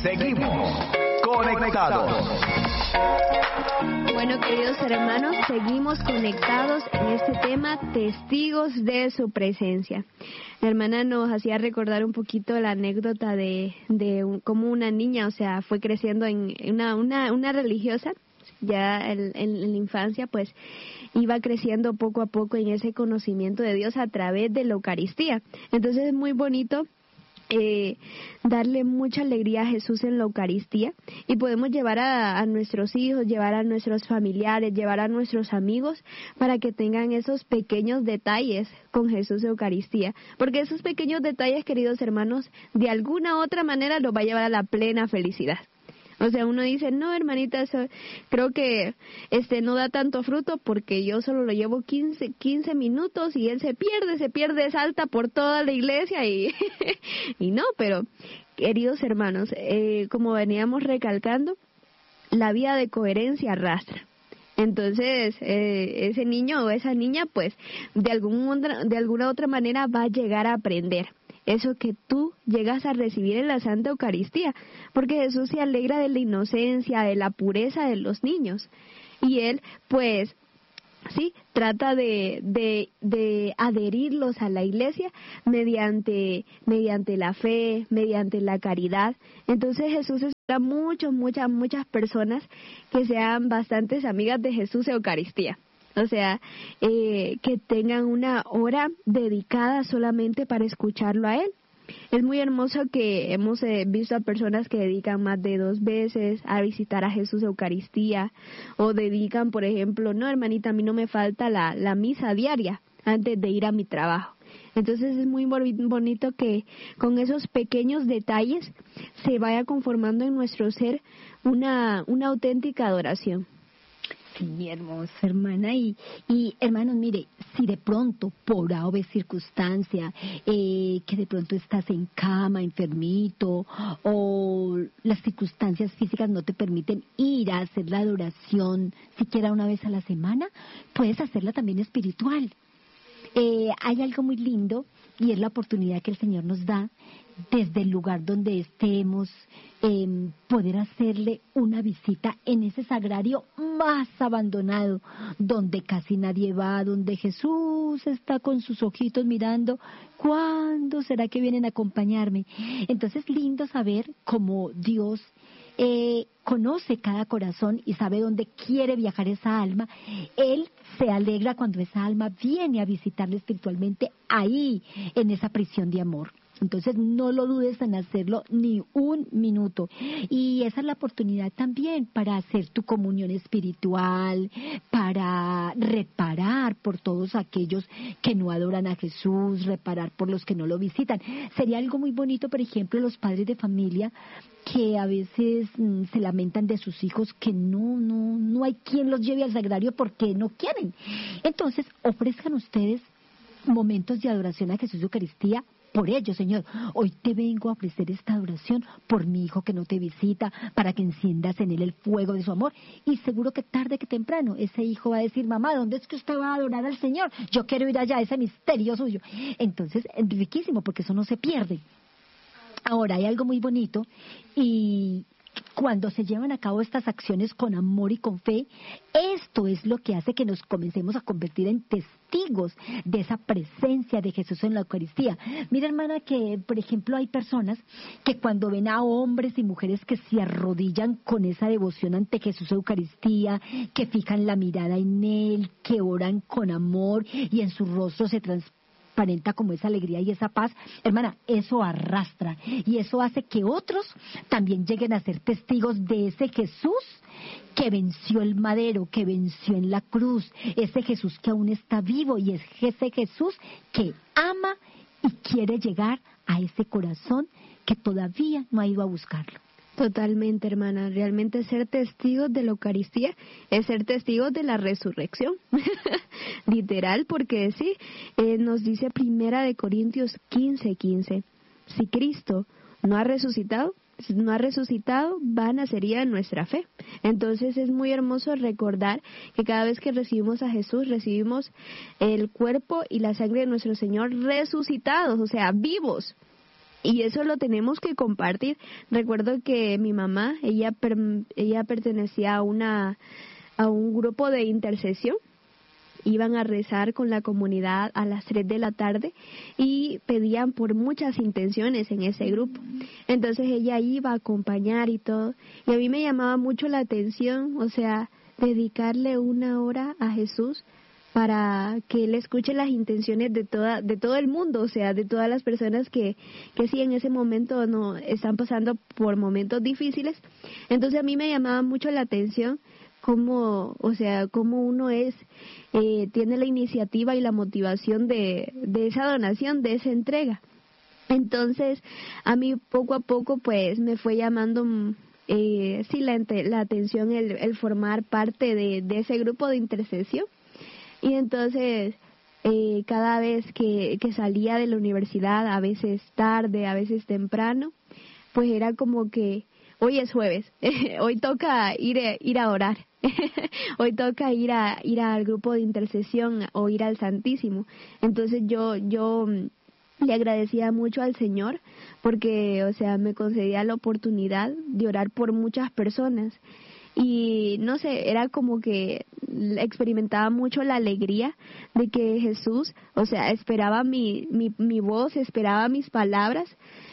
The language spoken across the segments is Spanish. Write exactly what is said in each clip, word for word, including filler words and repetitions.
Seguimos conectados. Bueno, queridos hermanos, seguimos conectados en este tema, testigos de su presencia. La hermana nos hacía recordar un poquito la anécdota de, de un, cómo una niña, o sea, fue creciendo en una, una, una religiosa, ya en, en, en la infancia, pues iba creciendo poco a poco en ese conocimiento de Dios a través de la Eucaristía. Entonces es muy bonito Eh, darle mucha alegría a Jesús en la Eucaristía, y podemos llevar a, a nuestros hijos, llevar a nuestros familiares, llevar a nuestros amigos para que tengan esos pequeños detalles con Jesús en Eucaristía, porque esos pequeños detalles, queridos hermanos, de alguna u otra manera los va a llevar a la plena felicidad. O sea, uno dice, no, hermanita, eso creo que este no da tanto fruto porque yo solo lo llevo quince, quince minutos y él se pierde, se pierde, salta por toda la iglesia y, y no, pero queridos hermanos, eh, como veníamos recalcando, la vida de coherencia arrastra. Entonces, eh, ese niño o esa niña, pues, de, algún, de alguna otra manera va a llegar a aprender eso que tú llegas a recibir en la Santa Eucaristía, porque Jesús se alegra de la inocencia, de la pureza de los niños, y Él, pues, sí, trata de, de, de adherirlos a la iglesia mediante, mediante la fe, mediante la caridad. Entonces Jesús espera muchas, muchas, muchas personas que sean bastantes amigas de Jesús Eucaristía. O sea, eh, que tengan una hora dedicada solamente para escucharlo a Él. Es muy hermoso que hemos eh, visto a personas que dedican más de dos veces a visitar a Jesús Eucaristía, o dedican, por ejemplo, no, hermanita, a mí no me falta la, la misa diaria antes de ir a mi trabajo. Entonces es muy bonito que con esos pequeños detalles se vaya conformando en nuestro ser una, una auténtica adoración. Sí, hermosa hermana. Y, y hermanos, mire, si de pronto, por A o B circunstancia, eh, que de pronto estás en cama, enfermito, o las circunstancias físicas no te permiten ir a hacer la adoración siquiera una vez a la semana, puedes hacerla también espiritual. Eh, hay algo muy lindo, y es la oportunidad que el Señor nos da desde el lugar donde estemos, eh, poder hacerle una visita en ese sagrario más abandonado, donde casi nadie va, donde Jesús está con sus ojitos mirando, ¿cuándo será que vienen a acompañarme? Entonces, lindo saber cómo Dios eh, conoce cada corazón y sabe dónde quiere viajar esa alma. Él se alegra cuando esa alma viene a visitarle espiritualmente ahí, en esa prisión de amor. Entonces no lo dudes en hacerlo ni un minuto. Y esa es la oportunidad también para hacer tu comunión espiritual, para reparar por todos aquellos que no adoran a Jesús, reparar por los que no lo visitan. Sería algo muy bonito, por ejemplo, los padres de familia que a veces mm, se lamentan de sus hijos que no, no, no hay quien los lleve al sagrario porque no quieren. Entonces ofrezcan ustedes momentos de adoración a Jesús de Eucaristía. Por ello, Señor, hoy te vengo a ofrecer esta adoración por mi hijo que no te visita, para que enciendas en él el fuego de su amor. Y seguro que tarde que temprano ese hijo va a decir, mamá, ¿dónde es que usted va a adorar al Señor? Yo quiero ir allá, ese misterio suyo. Entonces, es riquísimo, porque eso no se pierde. Ahora, hay algo muy bonito, y cuando se llevan a cabo estas acciones con amor y con fe, esto es lo que hace que nos comencemos a convertir en testigos de esa presencia de Jesús en la Eucaristía. Mira, hermana, que por ejemplo hay personas que cuando ven a hombres y mujeres que se arrodillan con esa devoción ante Jesús Eucaristía, que fijan la mirada en Él, que oran con amor y en su rostro se transforman, aparenta como esa alegría y esa paz, hermana, eso arrastra, y eso hace que otros también lleguen a ser testigos de ese Jesús que venció el madero, que venció en la cruz, ese Jesús que aún está vivo, y es ese Jesús que ama y quiere llegar a ese corazón que todavía no ha ido a buscarlo. Totalmente, hermana. Realmente ser testigos de la Eucaristía es ser testigos de la resurrección. Literal, porque sí, eh, nos dice Primera de Corintios quince, quince. Si Cristo no ha resucitado, si no ha resucitado, vana sería nuestra fe. Entonces es muy hermoso recordar que cada vez que recibimos a Jesús, recibimos el cuerpo y la sangre de nuestro Señor resucitados, o sea, vivos. Y eso lo tenemos que compartir. Recuerdo que mi mamá, ella per, ella pertenecía a una a un grupo de intercesión. Iban a rezar con la comunidad a las tres de la tarde y pedían por muchas intenciones en ese grupo. Entonces ella iba a acompañar y todo. Y a mí me llamaba mucho la atención, o sea, dedicarle una hora a Jesús para que Él escuche las intenciones de toda de todo el mundo, o sea, de todas las personas que, que sí en ese momento no están pasando por momentos difíciles. Entonces a mí me llamaba mucho la atención cómo, o sea, cómo uno es, eh, tiene la iniciativa y la motivación de, de esa donación, de esa entrega. Entonces, a mí poco a poco, pues, me fue llamando, eh, sí, la, la atención el, el formar parte de, de ese grupo de intercesión. Y entonces, eh, cada vez que, que salía de la universidad, a veces tarde, a veces temprano, pues era como que, hoy es jueves, hoy toca ir, ir a orar, hoy toca ir a ir al grupo de intercesión o ir al Santísimo. Entonces yo yo le agradecía mucho al Señor porque, o sea, me concedía la oportunidad de orar por muchas personas. Y no sé, era como que experimentaba mucho la alegría de que Jesús, o sea, esperaba mi, mi, mi voz, esperaba mis palabras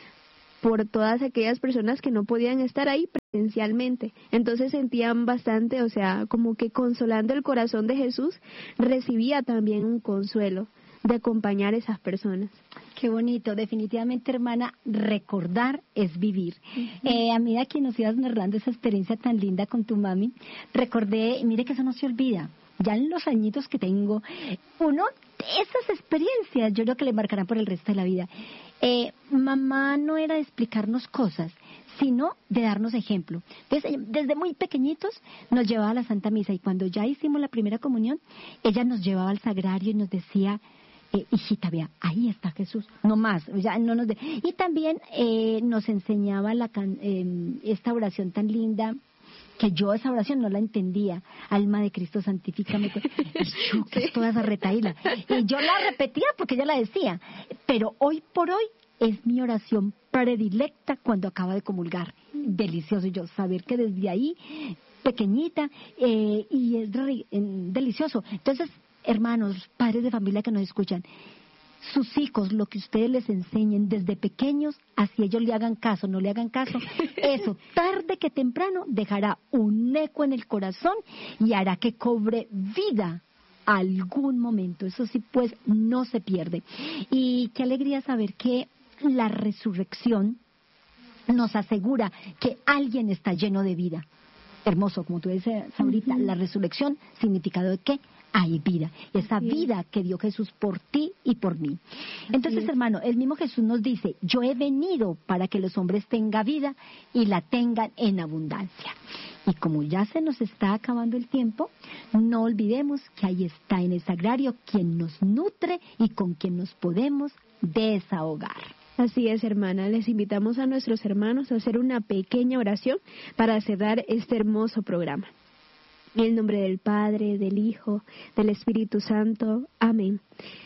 por todas aquellas personas que no podían estar ahí presencialmente. Entonces sentían bastante, o sea, como que consolando el corazón de Jesús, recibía también un consuelo de acompañar a esas personas. Qué bonito, definitivamente, hermana, recordar es vivir. Uh-huh. Eh, a medida que nos ibas narrando esa experiencia tan linda con tu mami, recordé, mire que eso no se olvida. Ya en los añitos que tengo, uno de esas experiencias yo creo que le marcarán por el resto de la vida. Eh, mamá no era de explicarnos cosas, sino de darnos ejemplo. Entonces, desde muy pequeñitos nos llevaba a la Santa Misa y cuando ya hicimos la primera comunión, ella nos llevaba al sagrario y nos decía, eh, hijita, vea, ahí está Jesús, no más, ya no nos de... Y también eh, nos enseñaba la can... eh, esta oración tan linda, que yo esa oración no la entendía. Alma de Cristo, santifícame. Y yo, que es toda esa retaíla. Y yo la repetía porque ella la decía. Pero hoy por hoy es mi oración predilecta cuando acaba de comulgar. Delicioso. Y yo saber que desde ahí, pequeñita, eh, y es re, eh, delicioso. Entonces, hermanos, padres de familia que nos escuchan, sus hijos, lo que ustedes les enseñen desde pequeños, así ellos le hagan caso, no le hagan caso, eso tarde que temprano dejará un eco en el corazón y hará que cobre vida algún momento. Eso sí, pues, no se pierde. Y qué alegría saber que la resurrección nos asegura que alguien está lleno de vida. Hermoso, como tú dices ahorita, uh-huh. La resurrección, significado de qué? Hay vida, esa Así vida es. Que dio Jesús por ti y por mí. Así Entonces, es. Hermano, el mismo Jesús nos dice, yo he venido para que los hombres tengan vida y la tengan en abundancia. Y como ya se nos está acabando el tiempo, no olvidemos que ahí está en el sagrario quien nos nutre y con quien nos podemos desahogar. Así es, hermana. Les invitamos a nuestros hermanos a hacer una pequeña oración para cerrar este hermoso programa. En el nombre del Padre, del Hijo, del Espíritu Santo. Amén.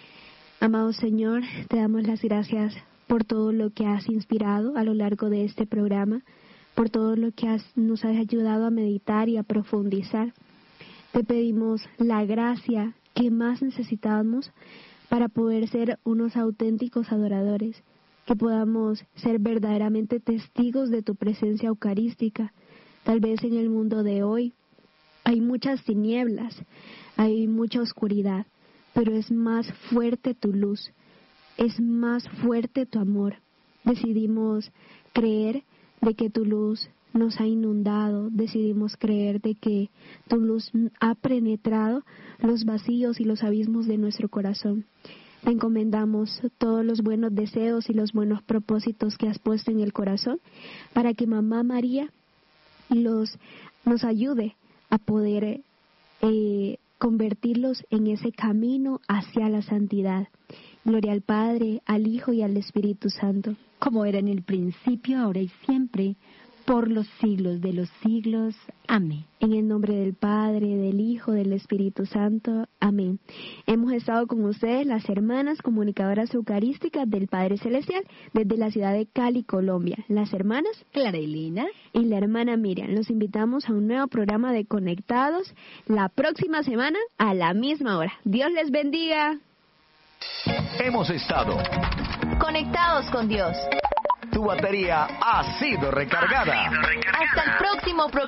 Amado Señor, te damos las gracias por todo lo que has inspirado a lo largo de este programa, por todo lo que has, nos has ayudado a meditar y a profundizar. Te pedimos la gracia que más necesitamos para poder ser unos auténticos adoradores, que podamos ser verdaderamente testigos de tu presencia eucarística. Tal vez en el mundo de hoy hay muchas tinieblas, hay mucha oscuridad, pero es más fuerte tu luz, es más fuerte tu amor. Decidimos creer de que tu luz nos ha inundado, decidimos creer de que tu luz ha penetrado los vacíos y los abismos de nuestro corazón. Te encomendamos todos los buenos deseos y los buenos propósitos que has puesto en el corazón para que Mamá María los, nos ayude a poder eh, convertirlos en ese camino hacia la santidad. Gloria al Padre, al Hijo y al Espíritu Santo. Como era en el principio, ahora y siempre, por los siglos de los siglos. Amén. En el nombre del Padre, del Hijo, del Espíritu Santo. Amén. Hemos estado con ustedes las hermanas comunicadoras eucarísticas del Padre Celestial desde la ciudad de Cali, Colombia. Las hermanas Clara Elena y la hermana Miriam. Los invitamos a un nuevo programa de Conectados la próxima semana a la misma hora. Dios les bendiga. Hemos estado Conectados con Dios. Tu batería ha sido recargada. Hasta el próximo programa.